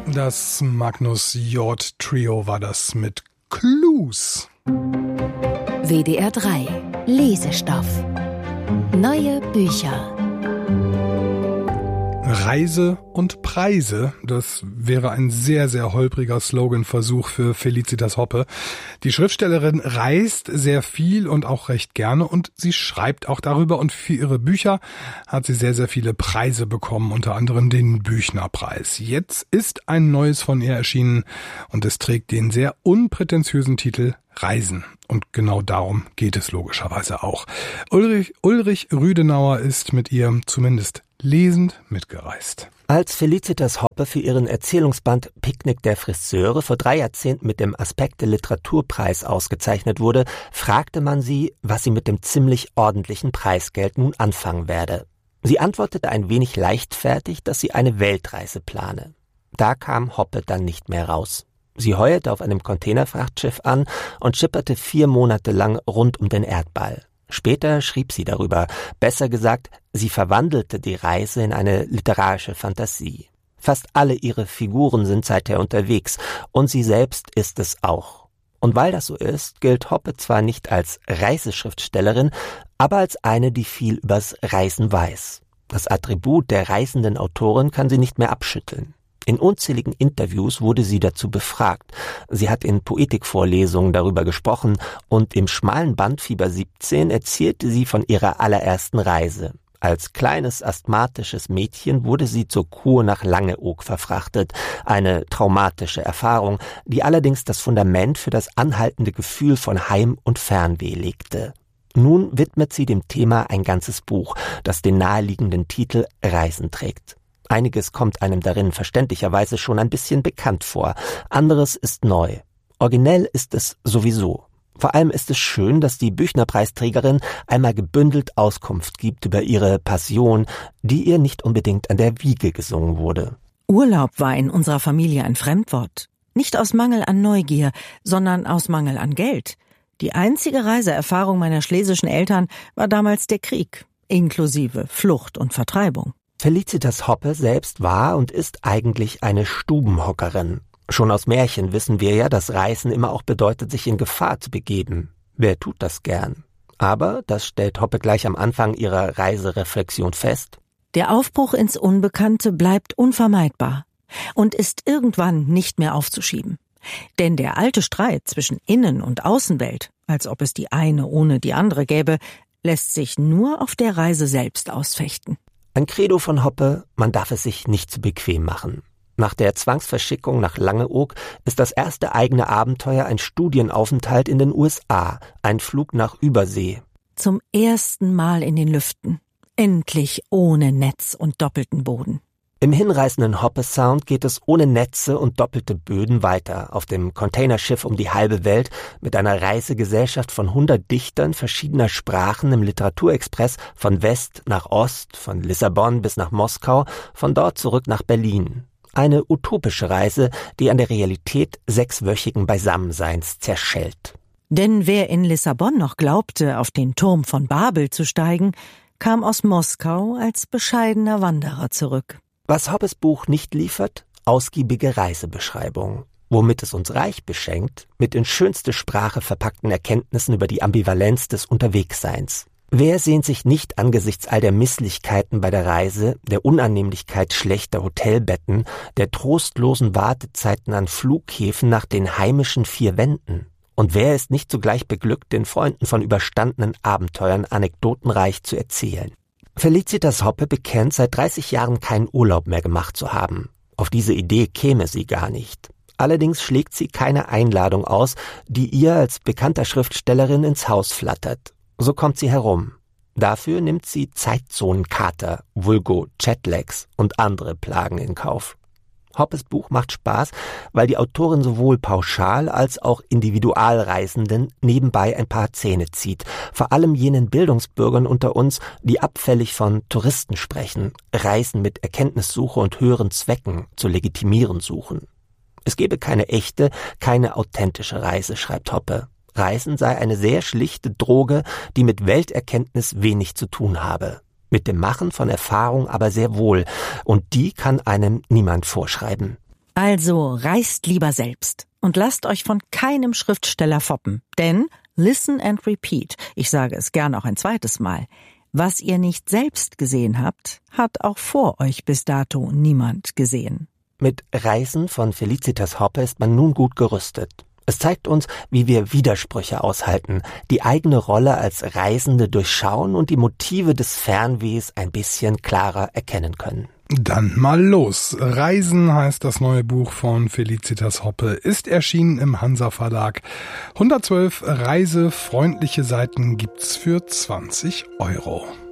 Das Magnus Hjort Trio war das mit Clues. WDR 3 Lesestoff. Neue Bücher. Reise und Preise, das wäre ein sehr, sehr holpriger Sloganversuch für Felicitas Hoppe. Die Schriftstellerin reist sehr viel und auch recht gerne und sie schreibt auch darüber, und für ihre Bücher hat sie sehr, sehr viele Preise bekommen, unter anderem den Büchner-Preis. Jetzt ist ein neues von ihr erschienen und es trägt den sehr unprätentiösen Titel Reisen. Und genau darum geht es logischerweise auch. Ulrich Rüdenauer ist mit ihr zumindest lesend mitgereist. Als Felicitas Hoppe für ihren Erzählungsband Picknick der Friseure vor 3 Jahrzehnten mit dem Aspekte Literaturpreis ausgezeichnet wurde, fragte man sie, was sie mit dem ziemlich ordentlichen Preisgeld nun anfangen werde. Sie antwortete ein wenig leichtfertig, dass sie eine Weltreise plane. Da kam Hoppe dann nicht mehr raus. Sie heuerte auf einem Containerfrachtschiff an und schipperte 4 Monate lang rund um den Erdball. Später schrieb sie darüber, besser gesagt, sie verwandelte die Reise in eine literarische Fantasie. Fast alle ihre Figuren sind seither unterwegs und sie selbst ist es auch. Und weil das so ist, gilt Hoppe zwar nicht als Reiseschriftstellerin, aber als eine, die viel übers Reisen weiß. Das Attribut der reisenden Autorin kann sie nicht mehr abschütteln. In unzähligen Interviews wurde sie dazu befragt. Sie hat in Poetikvorlesungen darüber gesprochen und im schmalen Band Fieber 17 erzählte sie von ihrer allerersten Reise. Als kleines asthmatisches Mädchen wurde sie zur Kur nach Langeoog verfrachtet. Eine traumatische Erfahrung, die allerdings das Fundament für das anhaltende Gefühl von Heim- und Fernweh legte. Nun widmet sie dem Thema ein ganzes Buch, das den naheliegenden Titel Reisen trägt. Einiges kommt einem darin verständlicherweise schon ein bisschen bekannt vor, anderes ist neu. Originell ist es sowieso. Vor allem ist es schön, dass die Büchner-Preisträgerin einmal gebündelt Auskunft gibt über ihre Passion, die ihr nicht unbedingt an der Wiege gesungen wurde. Urlaub war in unserer Familie ein Fremdwort. Nicht aus Mangel an Neugier, sondern aus Mangel an Geld. Die einzige Reiseerfahrung meiner schlesischen Eltern war damals der Krieg, inklusive Flucht und Vertreibung. Felicitas Hoppe selbst war und ist eigentlich eine Stubenhockerin. Schon aus Märchen wissen wir ja, dass Reisen immer auch bedeutet, sich in Gefahr zu begeben. Wer tut das gern? Aber, das stellt Hoppe gleich am Anfang ihrer Reisereflexion fest, der Aufbruch ins Unbekannte bleibt unvermeidbar und ist irgendwann nicht mehr aufzuschieben. Denn der alte Streit zwischen Innen- und Außenwelt, als ob es die eine ohne die andere gäbe, lässt sich nur auf der Reise selbst ausfechten. Ein Credo von Hoppe, man darf es sich nicht zu bequem machen. Nach der Zwangsverschickung nach Langeoog ist das erste eigene Abenteuer ein Studienaufenthalt in den USA, ein Flug nach Übersee. Zum ersten Mal in den Lüften, endlich ohne Netz und doppelten Boden. Im hinreißenden Hoppe-Sound geht es ohne Netze und doppelte Böden weiter, auf dem Containerschiff um die halbe Welt, mit einer Reisegesellschaft von 100 Dichtern verschiedener Sprachen im Literaturexpress von West nach Ost, von Lissabon bis nach Moskau, von dort zurück nach Berlin. Eine utopische Reise, die an der Realität 6-wöchigen Beisammenseins zerschellt. Denn wer in Lissabon noch glaubte, auf den Turm von Babel zu steigen, kam aus Moskau als bescheidener Wanderer zurück. Was Hoppes Buch nicht liefert? Ausgiebige Reisebeschreibung. Womit es uns reich beschenkt? Mit in schönste Sprache verpackten Erkenntnissen über die Ambivalenz des Unterwegsseins. Wer sehnt sich nicht angesichts all der Misslichkeiten bei der Reise, der Unannehmlichkeit schlechter Hotelbetten, der trostlosen Wartezeiten an Flughäfen nach den heimischen 4 Wänden? Und wer ist nicht zugleich beglückt, den Freunden von überstandenen Abenteuern anekdotenreich zu erzählen? Felicitas Hoppe bekennt, seit 30 Jahren keinen Urlaub mehr gemacht zu haben. Auf diese Idee käme sie gar nicht. Allerdings schlägt sie keine Einladung aus, die ihr als bekannter Schriftstellerin ins Haus flattert. So kommt sie herum. Dafür nimmt sie Zeitzonenkater, vulgo Jetlags und andere Plagen in Kauf. Hoppes Buch macht Spaß, weil die Autorin sowohl pauschal als auch Individualreisenden nebenbei ein paar Zähne zieht. Vor allem jenen Bildungsbürgern unter uns, die abfällig von Touristen sprechen, Reisen mit Erkenntnissuche und höheren Zwecken zu legitimieren suchen. Es gebe keine echte, keine authentische Reise, schreibt Hoppe. Reisen sei eine sehr schlichte Droge, die mit Welterkenntnis wenig zu tun habe. Mit dem Machen von Erfahrung aber sehr wohl, und die kann einem niemand vorschreiben. Also reist lieber selbst und lasst euch von keinem Schriftsteller foppen. Denn listen and repeat, ich sage es gern auch ein zweites Mal, was ihr nicht selbst gesehen habt, hat auch vor euch bis dato niemand gesehen. Mit Reisen von Felicitas Hoppe ist man nun gut gerüstet. Es zeigt uns, wie wir Widersprüche aushalten, die eigene Rolle als Reisende durchschauen und die Motive des Fernwehs ein bisschen klarer erkennen können. Dann mal los. Reisen heißt das neue Buch von Felicitas Hoppe, ist erschienen im Hansa Verlag. 112 reisefreundliche Seiten gibt's für 20 €.